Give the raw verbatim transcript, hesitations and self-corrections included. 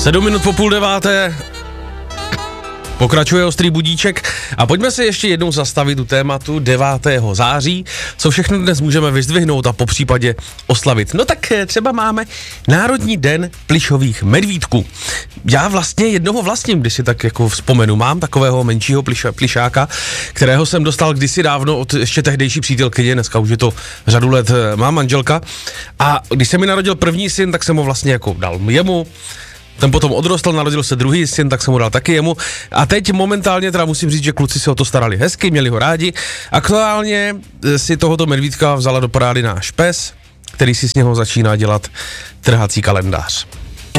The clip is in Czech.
Sedm minut po půl deváté. Pokračuje ostrý budíček a pojďme se ještě jednou zastavit u tématu devátého září. Co všechno dnes můžeme vyzdvihnout a popřípadě oslavit? No tak třeba máme Národní den plyšových medvídků. Já vlastně jednoho vlastním, když si tak jako vzpomenu, mám takového menšího pliša, plišáka, kterého jsem dostal kdysi dávno od ještě tehdejší přítelkyně, dneska už je to řadu let má manželka. A když se mi narodil první syn, tak jsem ho vlastně jako dal jemu. Ten potom odrostl, narodil se druhý syn, tak jsem mu dal taky jemu. A teď momentálně teda musím říct, že kluci se o to starali hezky, měli ho rádi. Aktuálně si tohoto medvídka vzala do parády náš pes, který si z něho začíná dělat trhací kalendář.